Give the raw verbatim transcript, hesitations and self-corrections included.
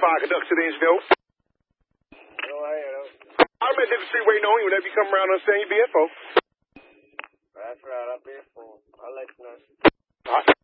fire conduct to the engineer. No, I ain't. I'm at the street waiting on you whenever you come around and send your B F O. That's right, I'll be at four. I'll let you know. All right.